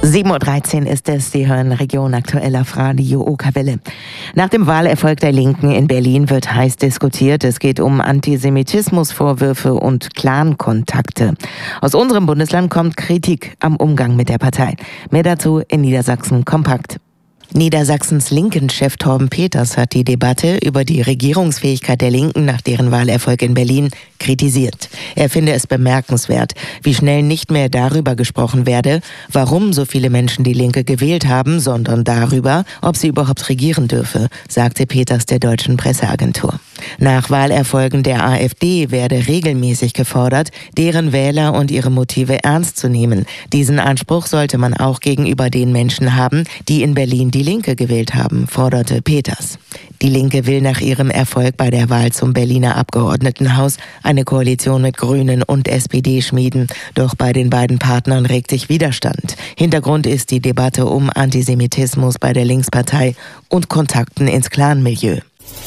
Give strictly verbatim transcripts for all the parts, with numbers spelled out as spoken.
sieben Uhr dreizehn ist es. Sie hören Region aktuell auf Radio Okerwelle. Nach dem Wahlerfolg der Linken in Berlin wird heiß diskutiert. Es geht um Antisemitismusvorwürfe und Clankontakte. Aus unserem Bundesland kommt Kritik am Umgang mit der Partei. Mehr dazu in Niedersachsen kompakt. Niedersachsens Linken-Chef Torben Peters hat die Debatte über die Regierungsfähigkeit der Linken nach deren Wahlerfolg in Berlin kritisiert. Er finde es bemerkenswert, wie schnell nicht mehr darüber gesprochen werde, warum so viele Menschen die Linke gewählt haben, sondern darüber, ob sie überhaupt regieren dürfe, sagte Peters der deutschen Presseagentur. Nach Wahlerfolgen der AfD werde regelmäßig gefordert, deren Wähler und ihre Motive ernst zu nehmen. Diesen Anspruch sollte man auch gegenüber den Menschen haben, die in Berlin die Linke gewählt haben, forderte Peters. Die Linke will nach ihrem Erfolg bei der Wahl zum Berliner Abgeordnetenhaus eine Koalition mit Grünen und S P D schmieden. Doch bei den beiden Partnern regt sich Widerstand. Hintergrund ist die Debatte um Antisemitismus bei der Linkspartei und Kontakten ins Clanmilieu.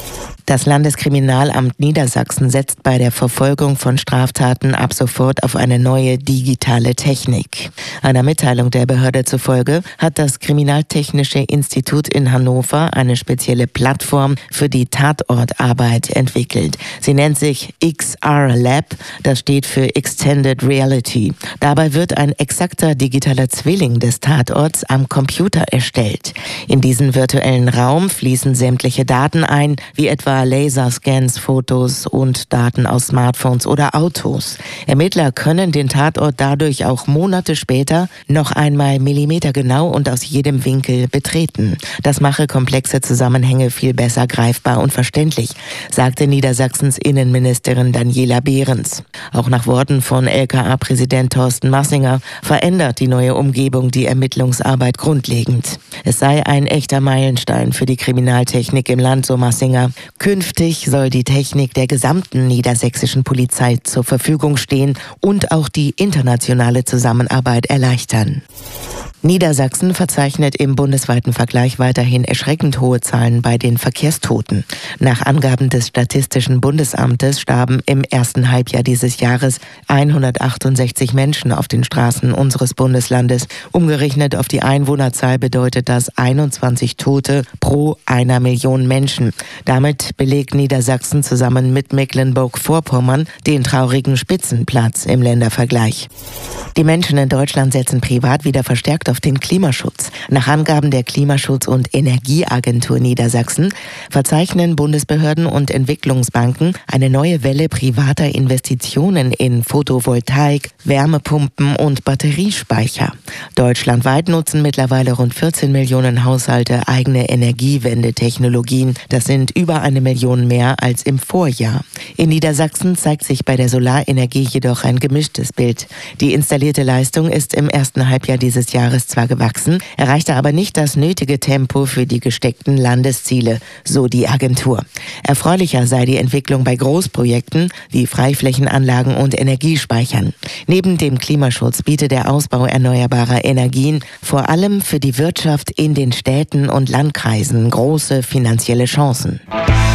Das Landeskriminalamt Niedersachsen setzt bei der Verfolgung von Straftaten ab sofort auf eine neue digitale Technik. Einer Mitteilung der Behörde zufolge hat das Kriminaltechnische Institut in Hannover eine spezielle Plattform für die Tatortarbeit entwickelt. Sie nennt sich X R Lab, das steht für Extended Reality. Dabei wird ein exakter digitaler Zwilling des Tatorts am Computer erstellt. In diesen virtuellen Raum fließen sämtliche Daten ein, wie etwa Laserscans, Fotos und Daten aus Smartphones oder Autos. Ermittler können den Tatort dadurch auch Monate später noch einmal millimetergenau und aus jedem Winkel betreten. Das mache komplexe Zusammenhänge viel besser greifbar und verständlich, sagte Niedersachsens Innenministerin Daniela Behrens. Auch nach Worten von L K A-Präsident Thorsten Massinger verändert die neue Umgebung die Ermittlungsarbeit grundlegend. Es sei ein echter Meilenstein für die Kriminaltechnik im Land, so Massinger. Künftig soll die Technik der gesamten niedersächsischen Polizei zur Verfügung stehen und auch die internationale Zusammenarbeit erleichtern. Niedersachsen verzeichnet im bundesweiten Vergleich weiterhin erschreckend hohe Zahlen bei den Verkehrstoten. Nach Angaben des Statistischen Bundesamtes starben im ersten Halbjahr dieses Jahres hundertachtundsechzig Menschen auf den Straßen unseres Bundeslandes. Umgerechnet auf die Einwohnerzahl bedeutet das einundzwanzig Tote pro einer Million Menschen. Damit belegt Niedersachsen zusammen mit Mecklenburg-Vorpommern den traurigen Spitzenplatz im Ländervergleich. Die Menschen in Deutschland setzen privat wieder verstärkt auf den Klimaschutz. Nach Angaben der Klimaschutz- und Energieagentur Niedersachsen verzeichnen Bundesbehörden und Entwicklungsbanken eine neue Welle privater Investitionen in Photovoltaik, Wärmepumpen und Batteriespeicher. Deutschlandweit nutzen mittlerweile rund vierzehn Millionen Haushalte eigene Energiewendetechnologien. Das sind über eine Million mehr als im Vorjahr. In Niedersachsen zeigt sich bei der Solarenergie jedoch ein gemischtes Bild. Die installierte Leistung ist im ersten Halbjahr dieses Jahres zwar gewachsen, erreichte aber nicht das nötige Tempo für die gesteckten Landesziele, so die Agentur. Erfreulicher sei die Entwicklung bei Großprojekten wie Freiflächenanlagen und Energiespeichern. Neben dem Klimaschutz bietet der Ausbau erneuerbarer Energien vor allem für die Wirtschaft in den Städten und Landkreisen große finanzielle Chancen.